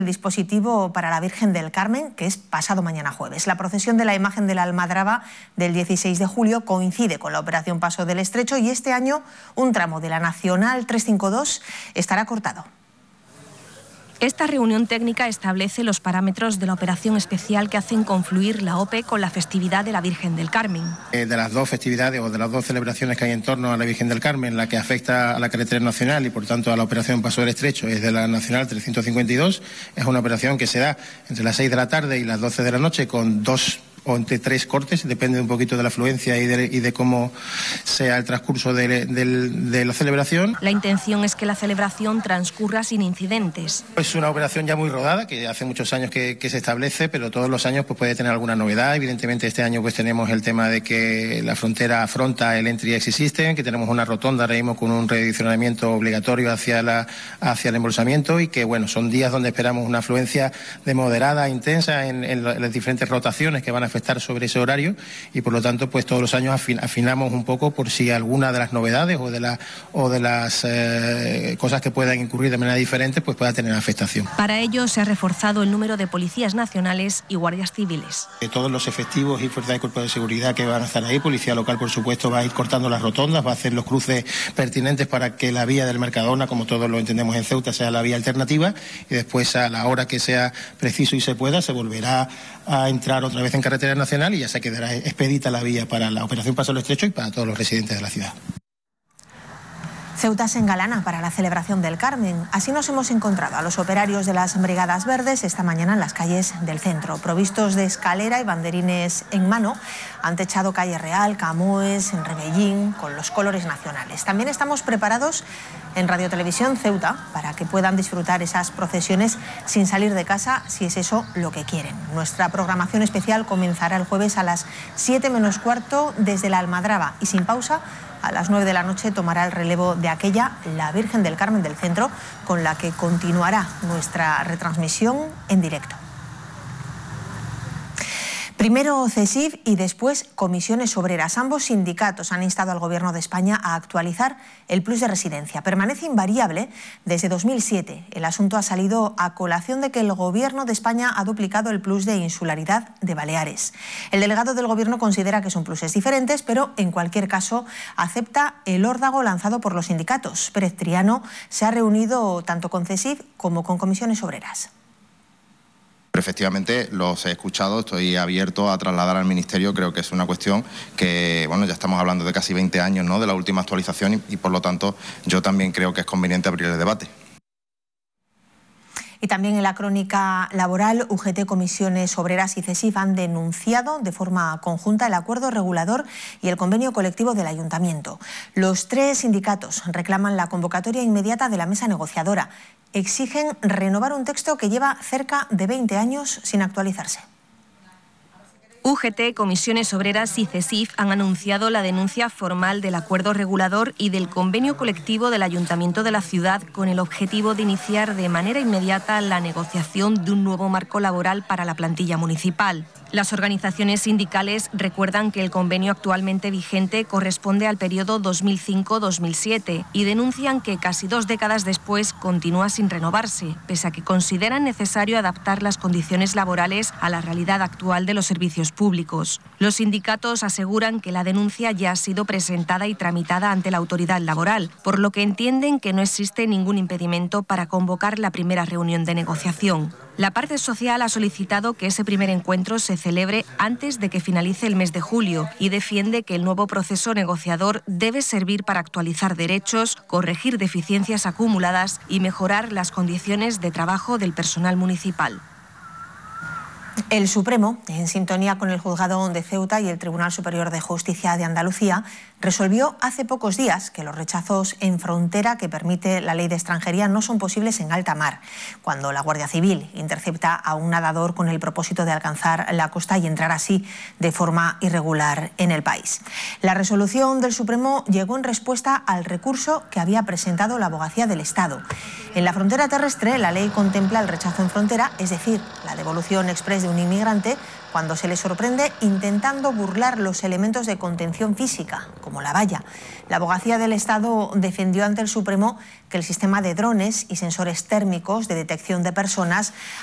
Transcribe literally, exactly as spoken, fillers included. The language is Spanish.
El dispositivo para la Virgen del Carmen, que es pasado mañana jueves. La procesión de la imagen de la Almadraba del dieciséis de julio coincide con la operación Paso del Estrecho y este año un tramo de la Nacional trescientos cincuenta y dos estará cortado. Esta reunión técnica establece los parámetros de la operación especial que hacen confluir la O P E con la festividad de la Virgen del Carmen. Eh, de las dos festividades o de las dos celebraciones que hay en torno a la Virgen del Carmen, la que afecta a la carretera nacional y por tanto a la operación Paso del Estrecho es de la Nacional trescientos cincuenta y dos, es una operación que se da entre las seis de la tarde y las doce de la noche con dos o entre tres cortes, depende un poquito de la afluencia y de, y de cómo sea el transcurso de, de, de la celebración. La intención es que la celebración transcurra sin incidentes. Es una operación ya muy rodada, que hace muchos años que, que se establece, pero todos los años pues, puede tener alguna novedad. Evidentemente este año pues tenemos el tema de que la frontera afronta el Entry Exit System, que tenemos una rotonda ahora mismo con un redireccionamiento obligatorio hacia, la, hacia el embolsamiento y que bueno, son días donde esperamos una afluencia de moderada, intensa en, en las diferentes rotaciones que van a afectar sobre ese horario y por lo tanto pues todos los años afinamos un poco por si alguna de las novedades o de, la, o de las eh, cosas que puedan incurrir de manera diferente pues pueda tener afectación. Para ello se ha reforzado el número de policías nacionales y guardias civiles. Eh, todos los efectivos y fuerzas de cuerpo de seguridad que van a estar ahí, policía local por supuesto va a ir cortando las rotondas, va a hacer los cruces pertinentes para que la vía del Mercadona, como todos lo entendemos en Ceuta, sea la vía alternativa y después a la hora que sea preciso y se pueda se volverá a entrar otra vez en carretera nacional y ya se quedará expedita la vía para la operación Paso del Estrecho y para todos los residentes de la ciudad. Ceuta se engalana para la celebración del Carmen. Así nos hemos encontrado a los operarios de las Brigadas Verdes esta mañana en las calles del centro. Provistos de escalera y banderines en mano, han techado Calle Real, Camoes, en Rebellín, con los colores nacionales. También estamos preparados en Radio Televisión Ceuta para que puedan disfrutar esas procesiones sin salir de casa, si es eso lo que quieren. Nuestra programación especial comenzará el jueves a las siete menos cuarto desde la Almadraba y sin pausa. A las nueve de la noche tomará el relevo de aquella la Virgen del Carmen del Centro, con la que continuará nuestra retransmisión en directo. Primero CESIF y después Comisiones Obreras. Ambos sindicatos han instado al Gobierno de España a actualizar el plus de residencia. Permanece invariable desde dos mil siete. El asunto ha salido a colación de que el Gobierno de España ha duplicado el plus de insularidad de Baleares. El delegado del Gobierno considera que son pluses diferentes, pero en cualquier caso acepta el órdago lanzado por los sindicatos. Pérez Triano se ha reunido tanto con CESIF como con Comisiones Obreras. Pero efectivamente los he escuchado, estoy abierto a trasladar al Ministerio, creo que es una cuestión que, bueno, ya estamos hablando de casi veinte años, ¿no?, de la última actualización y, y por lo tanto yo también creo que es conveniente abrir el debate. Y también en la crónica laboral, U G T, Comisiones Obreras y CESIF han denunciado de forma conjunta el acuerdo regulador y el convenio colectivo del Ayuntamiento. Los tres sindicatos reclaman la convocatoria inmediata de la mesa negociadora. Exigen renovar un texto que lleva cerca de veinte años sin actualizarse. U G T, Comisiones Obreras y CESIF han anunciado la denuncia formal del acuerdo regulador y del convenio colectivo del Ayuntamiento de la ciudad con el objetivo de iniciar de manera inmediata la negociación de un nuevo marco laboral para la plantilla municipal. Las organizaciones sindicales recuerdan que el convenio actualmente vigente corresponde al periodo dos mil cinco a dos mil siete y denuncian que casi dos décadas después continúa sin renovarse, pese a que consideran necesario adaptar las condiciones laborales a la realidad actual de los servicios públicos. Los sindicatos aseguran que la denuncia ya ha sido presentada y tramitada ante la autoridad laboral, por lo que entienden que no existe ningún impedimento para convocar la primera reunión de negociación. La parte social ha solicitado que ese primer encuentro se celebre antes de que finalice el mes de julio y defiende que el nuevo proceso negociador debe servir para actualizar derechos, corregir deficiencias acumuladas y mejorar las condiciones de trabajo del personal municipal. El Supremo, en sintonía con el Juzgado de Ceuta y el Tribunal Superior de Justicia de Andalucía, resolvió hace pocos días que los rechazos en frontera que permite la ley de extranjería no son posibles en alta mar, cuando la Guardia Civil intercepta a un nadador con el propósito de alcanzar la costa y entrar así de forma irregular en el país. La resolución del Supremo llegó en respuesta al recurso que había presentado la Abogacía del Estado. En la frontera terrestre, la ley contempla el rechazo en frontera, es decir, la devolución exprés de un inmigrante cuando se le sorprende intentando burlar los elementos de contención física, como como la valla. La Abogacía del Estado defendió ante el Supremo que el sistema de drones y sensores térmicos de detección de personas